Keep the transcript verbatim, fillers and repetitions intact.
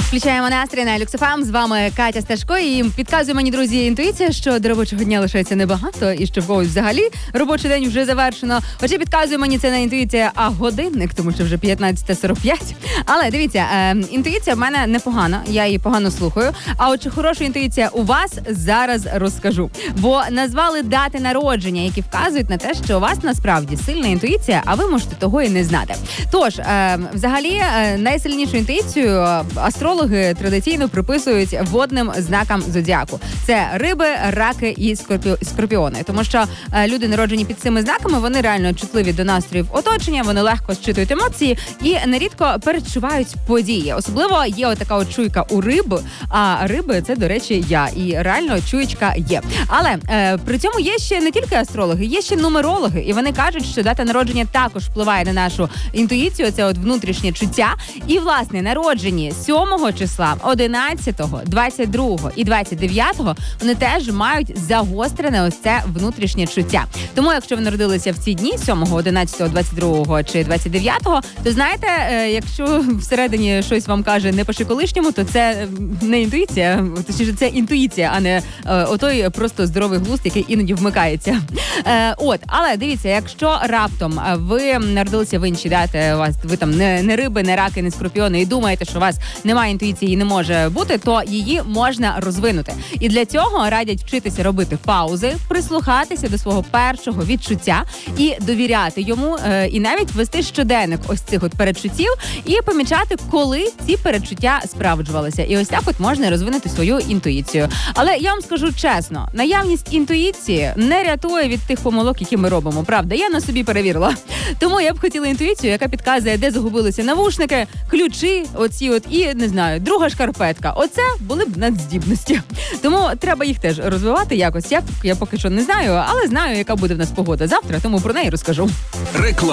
Включаємо настрій на Люкс еф ем. З вами Катя Сташко. І підказує мені, друзі, інтуїція, що до робочого дня лишається небагато і що в когось взагалі робочий день вже завершено. Хоча підказує мені це не інтуїція, а годинник, тому що вже п'ятнадцята сорок п'ять. Але дивіться, е, інтуїція в мене непогана, я її погано слухаю. А от чи хороша інтуїція у вас, зараз розкажу. Бо назвали дати народження, які вказують на те, що у вас насправді сильна інтуїція, а ви можете того і не знати. Тож, е, взагалі, е, найсильнішу інтуїцію астрологи традиційно приписують водним знакам зодіаку. Це риби, раки і скорпі... скорпіони. Тому що е, люди, народжені під цими знаками, вони реально чутливі до настроїв оточення, вони легко зчитують емоції і нерідко передчувають події. Особливо є отака от чуйка у риб, а риби – це, до речі, я. І реально чуєчка є. Але е, при цьому є ще не тільки астрологи, є ще нумерологи. І вони кажуть, що дата народження також впливає на нашу інтуїцію, це от внутрішнє чуття. І, власне, народжені сьомого числа, одинадцятого, двадцять другого і двадцять дев'ятого вони теж мають загострене ось це внутрішнє чуття. Тому, якщо ви народилися в ці дні, сьомого, одинадцятого, двадцять другого чи двадцять дев'ятого, то знаєте, якщо всередині щось вам каже не по колишньому, то це не інтуїція, точніше, це інтуїція, а не е, отой просто здоровий глузд, який іноді вмикається. Е, от, але дивіться, якщо раптом ви народилися в інші дати, у вас ви там не, не риби, не раки, не скорпіони, і думаєте, що у вас немає інтуїції і не може бути, то її можна розвинути. І для цього радять вчитися робити паузи, прислухатися до свого першого відчуття і довіряти йому, е, і навіть вести щоденник ось цих от передчуттів і помічати, коли ці передчуття справджувалися. І ось так от можна розвинути свою інтуїцію. Але я вам скажу чесно, наявність інтуїції не рятує від тих помилок, які ми робимо. Правда, я на собі перевірила. Тому я б хотіла інтуїцію, яка підказує, де загубилися навушники, ключі, оці от і, не знаю, друга шкарпетка. Оце були б надздібності. Тому треба їх теж розвивати якось. Як, я поки що не знаю, але знаю, яка буде в нас погода завтра, тому про неї розкажу. Реклама.